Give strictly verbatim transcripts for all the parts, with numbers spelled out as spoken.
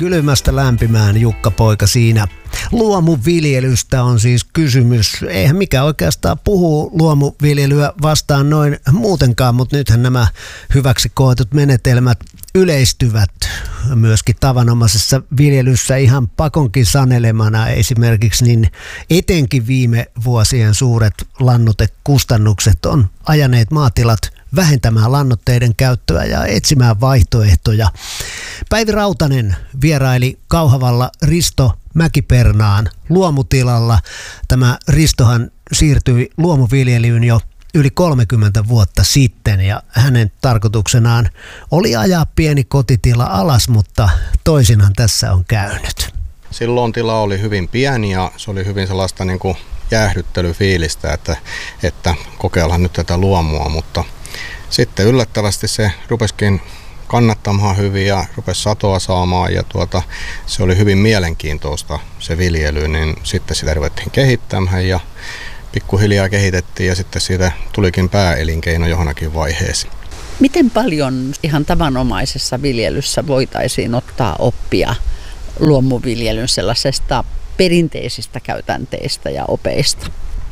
Kylmästä lämpimään, Jukka-poika siinä. Luomuviljelystä on siis kysymys. Eihän mikä oikeastaan puhuu luomuviljelyä vastaan noin muutenkaan, mutta nythän nämä hyväksi koetut menetelmät yleistyvät myöskin tavanomaisessa viljelyssä ihan pakonkin sanelemana esimerkiksi, niin etenkin viime vuosien suuret lannoitekustannukset on ajaneet maatilat vähentämään lannoitteiden käyttöä ja etsimään vaihtoehtoja. Päivi Rautanen vieraili Kauhavalla Risto Mäkipernaan luomutilalla. Tämä Ristohan siirtyi luomuviljelyyn jo yli kolmekymmentä vuotta sitten ja hänen tarkoituksenaan oli ajaa pieni kotitila alas, mutta toisinhan tässä on käynyt. Silloin tila oli hyvin pieni ja se oli hyvin sellaista niin kuin jäähdyttelyfiilistä, että, että kokeillaan nyt tätä luomua, mutta sitten yllättävästi se rupesikin kannattamaan hyvin ja rupesi satoa saamaan ja tuota, se oli hyvin mielenkiintoista se viljely, niin sitten sitä ruvettiin kehittämään ja pikkuhiljaa kehitettiin ja sitten siitä tulikin pääelinkeino johonkin vaiheeseen. Miten paljon ihan tavanomaisessa viljelyssä voitaisiin ottaa oppia luomuviljelyn sellaisesta perinteisistä käytänteistä ja opeista?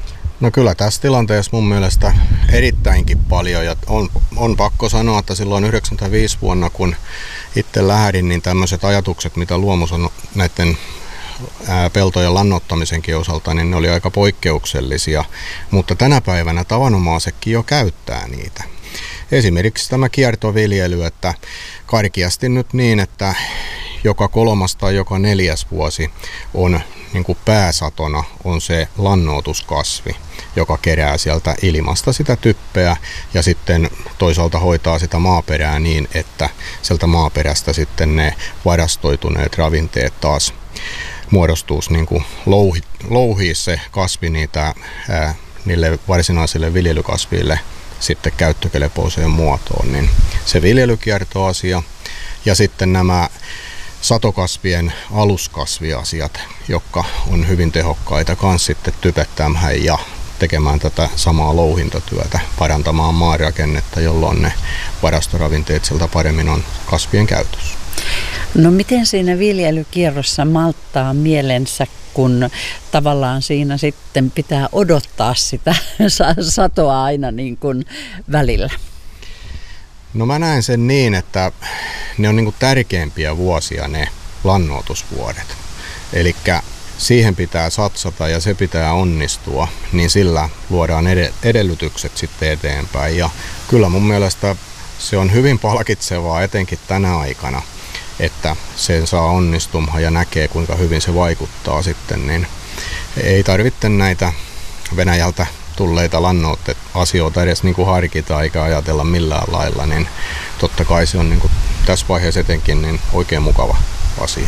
No kyllä tässä tilanteessa mun mielestä erittäinkin paljon ja on, on pakko sanoa, että silloin yhdeksänkymmentäviisi vuonna kun itse lähdin, niin tämmöiset ajatukset, mitä luomus on näiden ää, peltojen lannoittamisenkin osalta, niin ne oli aika poikkeuksellisia, mutta tänä päivänä tavanomaisetkin jo käyttää niitä. Esimerkiksi tämä kiertoviljely, että karkeasti nyt niin, että joka kolmas tai joka neljäs vuosi on niin kuin pääsatona on se lannoituskasvi, joka kerää sieltä ilmasta sitä typpeä ja sitten toisaalta hoitaa sitä maaperää niin, että sieltä maaperästä sitten ne varastoituneet ravinteet taas muodostuu niin kuin louhi, louhii se kasvi niitä, ää, niille varsinaisille viljelykasville sitten käyttökelpoiseen muotoon, niin se viljelykiertoasia ja sitten nämä satokasvien aluskasviasiat, jotka on hyvin tehokkaita kans sitten typettämään ja tekemään tätä samaa louhintatyötä, parantamaan maanrakennetta, jolloin ne varastoravinteet sieltä paremmin on kasvien käytössä. No miten siinä viljelykierrossa malttaa mielensä, kun tavallaan siinä sitten pitää odottaa sitä satoa aina niin kuin välillä? No mä näen sen niin, että ne on niin kuin tärkeimpiä vuosia ne lannoitusvuodet. Eli siihen pitää satsata ja se pitää onnistua, niin sillä luodaan edellytykset sitten eteenpäin. Ja kyllä mun mielestä se on hyvin palkitsevaa etenkin tänä aikana, että sen saa onnistumaan ja näkee kuinka hyvin se vaikuttaa sitten, niin ei tarvitse näitä Venäjältä tulleita lannoitteasioita edes niin kuin harkita eikä ajatella millään lailla, niin totta kai se on niin kuin tässä vaiheessa etenkin niin oikein mukava asia.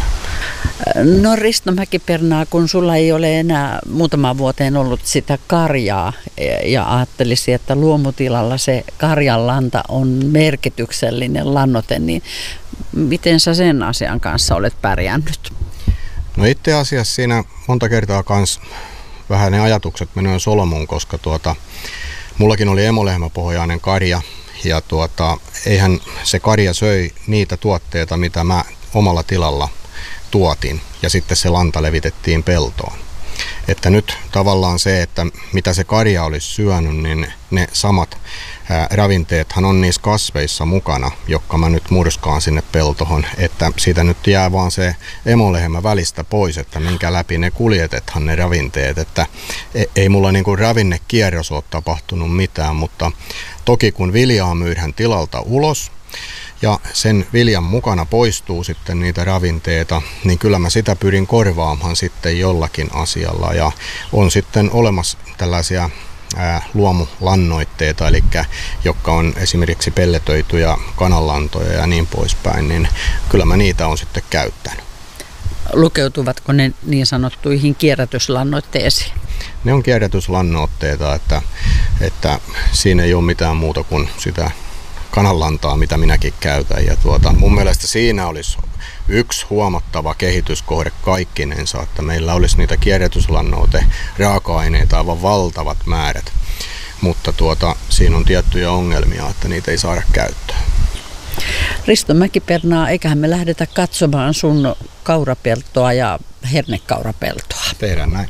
No Risto Mäkipernaa, kun sulla ei ole enää muutamaan vuoteen ollut sitä karjaa ja ajattelisi, että luomutilalla se karjanlanta on merkityksellinen lannoite, niin miten sä sen asian kanssa olet pärjännyt? No itse asiassa siinä monta kertaa kans vähän ne ajatukset menee solmuun, koska tuota, mullakin oli emolehmäpohjainen karja ja tuota, eihän se karja söi niitä tuotteita, mitä mä omalla tilalla tuotin ja sitten se lanta levitettiin peltoon. Että nyt tavallaan se, että mitä se karja olisi syönyt, niin ne samat ää, ravinteethan on niissä kasveissa mukana, jotka mä nyt murskaan sinne peltohon, että siitä nyt jää vaan se emolehmä välistä pois, että minkä läpi ne kuljetethan ne ravinteet, että ei mulla niinku ravinnekierros ole tapahtunut mitään, mutta toki kun viljaa myydään tilalta ulos, ja sen viljan mukana poistuu sitten niitä ravinteita, niin kyllä mä sitä pyrin korvaamaan sitten jollakin asialla. Ja on sitten olemassa tällaisia ää, luomulannoitteita, eli jotka on esimerkiksi pelletöityjä kananlantoja ja niin poispäin, niin kyllä mä niitä on sitten käyttänyt. Lukeutuvatko ne niin sanottuihin kierrätyslannoitteisiin? Ne on kierrätyslannoitteita, että, että siinä ei ole mitään muuta kuin sitä kananlantaa, mitä minäkin käytän. Ja tuota, mun mielestä siinä olisi yksi huomattava kehityskohde kaikkinensa, että meillä olisi niitä kierrätyslannoite raaka-aineita aivan valtavat määrät. Mutta tuota, siinä on tiettyjä ongelmia, että niitä ei saada käyttöön. Risto Mäkipernaa, eiköhän me lähdetä katsomaan sun kaurapeltoa ja hernekaurapeltoa. Tehdään näin.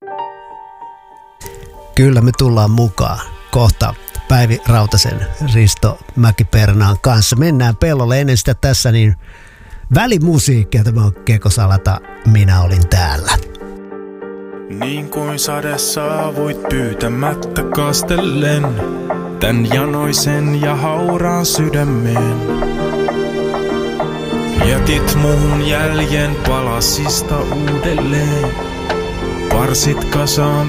Kyllä me tullaan mukaan. Kohta Päivi Rautasen, Risto Mäki-Pernaan kanssa. Mennään pellolle. Ennen sitä tässä niin välimusiikkia. Tämä on Kekosalata, Minä olin täällä. Niin kuin sade saavuit pyytämättä kastellen, tän janoisen ja hauraan sydämeen. Jätit muhun jäljen palasista uudelleen, parsit kasaan